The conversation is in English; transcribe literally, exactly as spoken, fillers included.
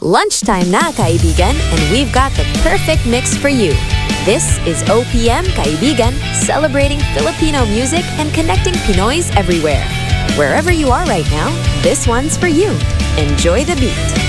Lunchtime na, kaibigan, and we've got the perfect mix for you. This is O P M Kaibigan, celebrating Filipino music and connecting Pinoys everywhere. Wherever you are right now, this one's for you. Enjoy the beat.